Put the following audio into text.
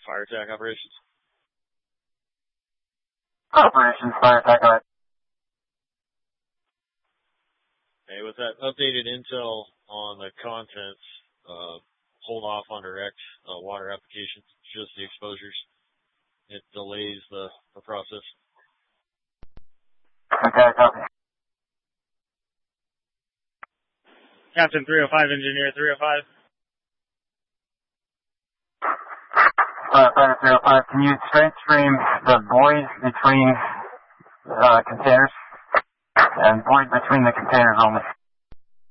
fire attack operations. Operations, fire attack, alright. Hey, with that updated intel on the contents, hold off on direct water applications, just the exposures. It delays the process. Okay, copy. Captain 305, Engineer 305. Fighter 305, can you straight stream the void between containers? And void between the containers only.